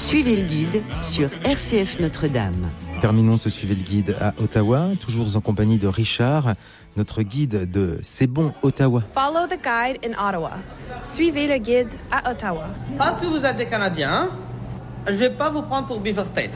Suivez le guide sur RCF Notre-Dame. Terminons ce Suivez le guide à Ottawa, toujours en compagnie de Richard, notre guide de C'est bon Ottawa. Follow the guide in Ottawa. Suivez le guide à Ottawa. Parce que vous êtes des Canadiens, je vais pas vous prendre pour Beavertail.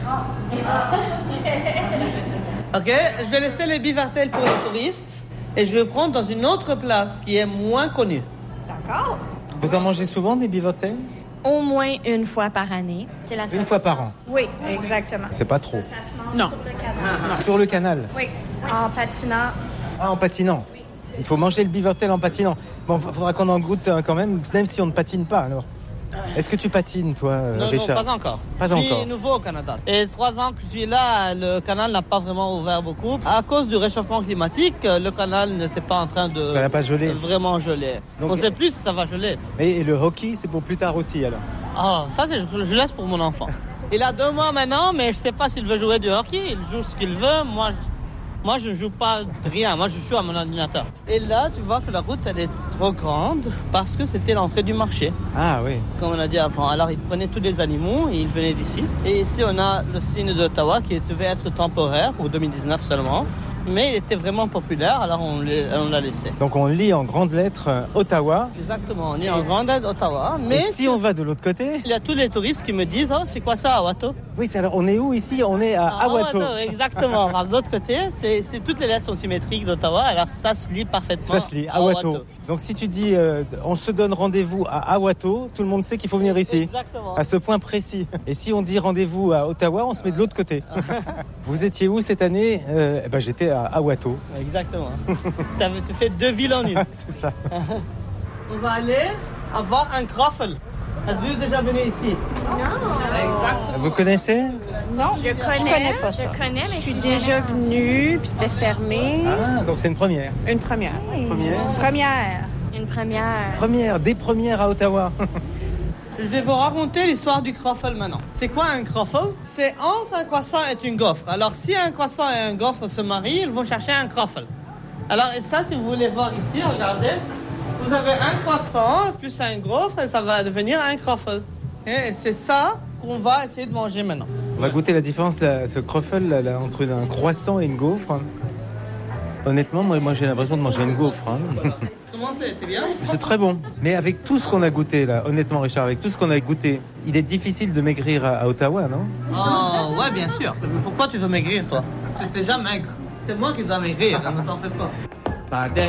Ok, je vais laisser les Beavertail pour les touristes et je vais prendre dans une autre place qui est moins connue. D'accord. Vous en mangez souvent des Beavertail? Au moins une fois par année. C'est la Une fois par an? Oui, exactement. C'est pas trop. Ça se mange sur le canal. Sur le canal? Oui, en patinant. Ah, en patinant. Il faut manger le Beavertail en patinant. Bon, il faudra qu'on en goûte quand même si on ne patine pas alors. Est-ce que tu patines, toi, Richard? Non, pas encore. Pas je suis encore. nouveau au Canada. Et 3 ans que je suis là, le canal n'a pas vraiment ouvert beaucoup. À cause du réchauffement climatique, le canal ne s'est pas en train de... Ça n'a pas gelé. Vraiment gelé. Donc, on ne sait plus si ça va geler. Et le hockey, c'est pour plus tard aussi, alors? Ah, ça, je laisse pour mon enfant. Il a 2 mois maintenant, mais je ne sais pas s'il veut jouer du hockey. Il joue ce qu'il veut. Moi, je ne joue pas de rien. Moi, je joue à mon ordinateur. Et là, tu vois que la route, elle est trop grande parce que c'était l'entrée du marché. Ah oui. Comme on a dit avant. Alors, ils prenaient tous les animaux et ils venaient d'ici. Et ici, on a le signe d'Ottawa qui devait être temporaire pour 2019 seulement. Mais il était vraiment populaire, alors on l'a laissé. Donc on lit en grandes lettres Ottawa. Exactement, on lit en grande lettres Ottawa. Mais et si on va de l'autre côté? Il y a tous les touristes qui me disent « Oh, c'est quoi ça, Awato ?» Oui, alors on est où ici? On est à Awato. Exactement. Alors, de l'autre côté, toutes les lettres sont symétriques d'Ottawa, alors ça se lit parfaitement. Ça se lit, Awato. Donc si tu dis on se donne rendez-vous à Awato, tout le monde sait qu'il faut venir ici. Exactement. À ce point précis. Et si on dit rendez-vous à Ottawa, on se met de l'autre côté. Vous étiez où cette année? J'étais à Awato. Exactement. Tu fais 2 villes en une. C'est ça. On va aller avoir un croffle. Êtes-vous déjà venu ici? Non. Exactement. Vous connaissez? Non, je connais pas ça. Je connais, mais Je suis déjà venue, puis c'était fermé. Ah, donc c'est une première. Une première. Première? Une première. Première, des premières à Ottawa. Je vais vous raconter l'histoire du croffle maintenant. C'est quoi un croffle? C'est entre un croissant et une gaufre. Alors, si un croissant et un gaufre se marient, ils vont chercher un croffle. Alors, et ça, si vous voulez voir ici, regardez. Vous avez un croissant plus un gaufre et ça va devenir un croffle. Et c'est ça qu'on va essayer de manger maintenant. On va goûter la différence, là, ce croffle là, entre un croissant et une gaufre. Honnêtement, moi j'ai l'impression de manger une gaufre. Comment c'est bien? C'est très bon. Mais avec tout ce qu'on a goûté là, honnêtement Richard, avec tout ce qu'on a goûté, il est difficile de maigrir à Ottawa, non? Oh, ouais, bien sûr. Mais pourquoi tu veux maigrir, toi? Tu es déjà maigre. C'est moi qui dois maigrir, ne t'en fais pas.